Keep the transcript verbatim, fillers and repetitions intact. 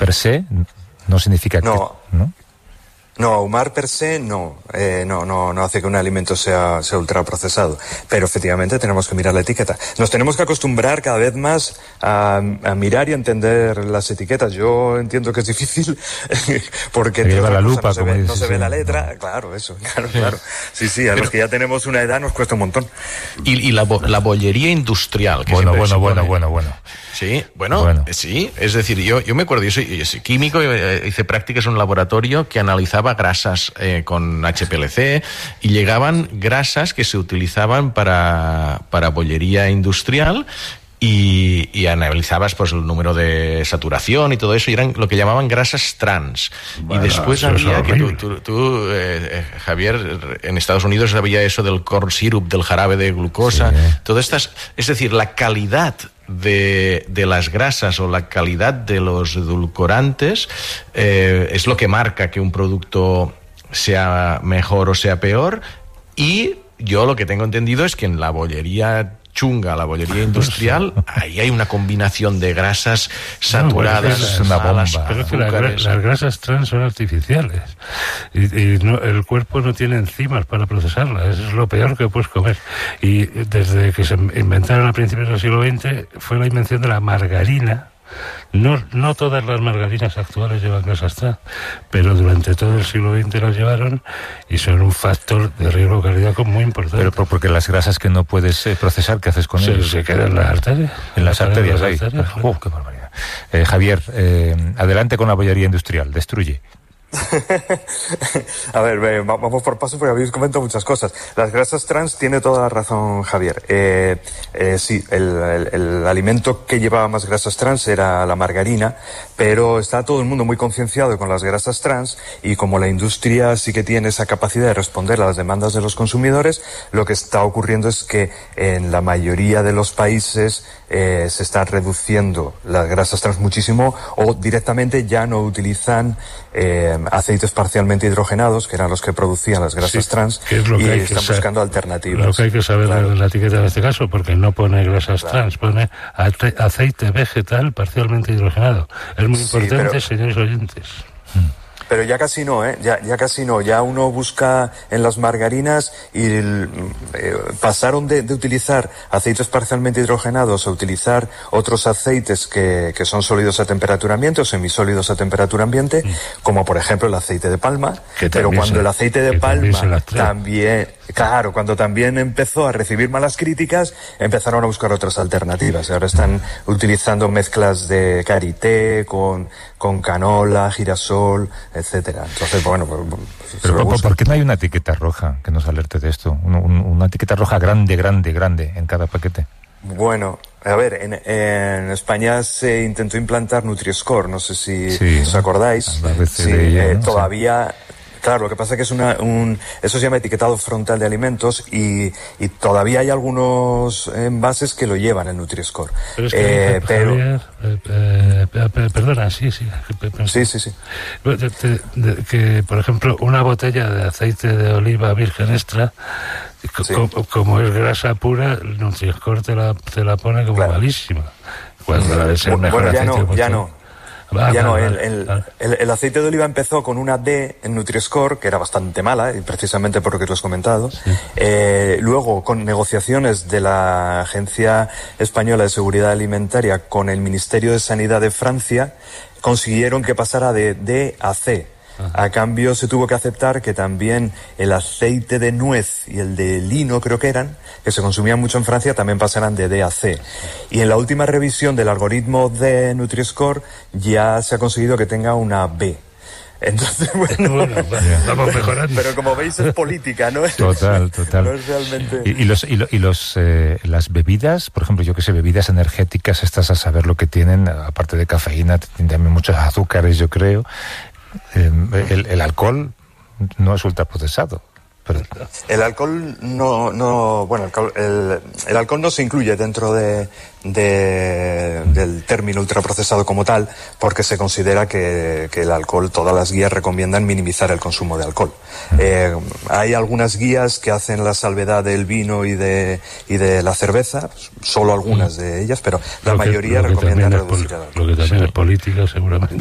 per se no significa no. que... ¿no? No, ahumar per se no, eh, no, no, no hace que un alimento sea, sea ultraprocesado, pero efectivamente tenemos que mirar la etiqueta. Nos tenemos que acostumbrar cada vez más a, a mirar y entender las etiquetas. Yo entiendo que es difícil porque lleva la lupa, no se, ve, dices, no se sí, ve la no. letra, claro, eso, claro, claro. Sí, sí, a pero, los que ya tenemos una edad nos cuesta un montón. Y, y la, la bollería industrial. Que bueno, bueno, bueno, bueno, bueno. Sí, bueno, bueno, sí, es decir, yo, yo me acuerdo, yo soy, yo soy químico, eh, hice prácticas en un laboratorio que analizaba grasas eh, con H P L C y llegaban grasas que se utilizaban para, para bollería industrial y, y analizabas pues el número de saturación y todo eso y eran lo que llamaban grasas trans. Bueno, y después había que tú, tú, tú eh, Javier, en Estados Unidos había eso del corn syrup, del jarabe de glucosa, sí. Todas estas, es decir, la calidad De, de las grasas o la calidad de los edulcorantes eh, es lo que marca que un producto sea mejor o sea peor. Y yo lo que tengo entendido es que en la bollería chunga, la bollería industrial, ahí hay una combinación de grasas saturadas, no, es una bomba. Pero es que las, las grasas trans son artificiales y, y no, el cuerpo no tiene enzimas para procesarlas, eso es lo peor que puedes comer. Y desde que se inventaron a principios del siglo veinte fue la invención de la margarina. No, no todas las margarinas actuales llevan grasas trans, pero durante todo el siglo veinte las llevaron y son un factor de riesgo cardíaco muy importante. Pero por, porque las grasas que no puedes eh, procesar, ¿qué haces con se, ellas? Se quedan en las arterias. En las arterias, las ahí. arterias, Oh, claro. Qué barbaridad. Eh, Javier, eh, adelante con la bollería industrial, destruye. A ver, vamos por paso porque habéis comentado muchas cosas. Las grasas trans, tiene toda la razón Javier. Eh, eh, sí, el, el, el alimento que llevaba más grasas trans era la margarina, pero está todo el mundo muy concienciado con las grasas trans y como la industria sí que tiene esa capacidad de responder a las demandas de los consumidores, lo que está ocurriendo es que en la mayoría de los países eh, se están reduciendo las grasas trans muchísimo o directamente ya no utilizan eh, aceites parcialmente hidrogenados, que eran los que producían las grasas sí, trans, que es lo que y hay que están saber, buscando alternativas. Lo que hay que saber claro. en la etiqueta en este caso, porque no pone grasas claro. trans, pone aceite vegetal parcialmente hidrogenado. Es muy importante, sí, pero... señores oyentes. Pero ya casi no, ¿eh? Ya, ya casi no. Ya uno busca en las margarinas y el, eh, pasaron de, de utilizar aceites parcialmente hidrogenados a utilizar otros aceites que, que son sólidos a temperatura ambiente o semisólidos a temperatura ambiente, mm. como por ejemplo el aceite de palma. Pero cuando se, el aceite de palma también, claro, cuando también empezó a recibir malas críticas, empezaron a buscar otras alternativas. Ahora están utilizando mezclas de karité con, con canola, girasol, etcétera. Entonces, bueno, pues, pero ¿por, ¿por qué no hay una etiqueta roja que nos alerte de esto? Un, un, una etiqueta roja grande, grande, grande en cada paquete. Bueno, a ver, en, en España se intentó implantar Nutri-Score, no sé si sí, os acordáis. Sí, de ella, eh, ¿no? Todavía... Claro, lo que pasa es que es una, un, eso se llama etiquetado frontal de alimentos y, y todavía hay algunos envases que lo llevan el Nutri-Score. Pero es que, eh, pero... Javier, eh, eh, eh, perdona, sí, sí. Sí, sí, sí. De, de, de, que, por ejemplo, una botella de aceite de oliva virgen extra, sí. como, como es grasa pura, el Nutri-Score te la, te la pone como claro. malísima. Cuando la de ser mejor bueno, ya aceite no, ya no. Va, ya va, no, va, el, el, va. el, el aceite de oliva empezó con una D en Nutri-Score, que era bastante mala, y precisamente por lo que os he comentado. Sí. Eh, luego, con negociaciones de la Agencia Española de Seguridad Alimentaria con el Ministerio de Sanidad de Francia, consiguieron que pasara de D a C. A cambio se tuvo que aceptar que también el aceite de nuez y el de lino, creo que eran, que se consumían mucho en Francia, también pasaran de D a C. Y en la última revisión del algoritmo de Nutri-Score ya se ha conseguido que tenga una B. Entonces, bueno, bueno vamos mejorando. Pero como veis es política, ¿no? Total, total. No es realmente... Y, y los y, lo, y los eh, las bebidas, por ejemplo, yo que sé, bebidas energéticas, estas a saber lo que tienen, aparte de cafeína, tienen también muchos azúcares, yo creo. Eh, el, el alcohol no es ultraprocesado. Pero... El alcohol no, no bueno, el, el, el alcohol no se incluye dentro de, de del término ultraprocesado como tal, porque se considera que, que el alcohol, todas las guías recomiendan minimizar el consumo de alcohol. Eh, hay algunas guías que hacen la salvedad del vino y de y de la cerveza, solo algunas de ellas, pero la lo que, mayoría lo que recomiendan reducir el alcohol. Lo que también es política, seguramente.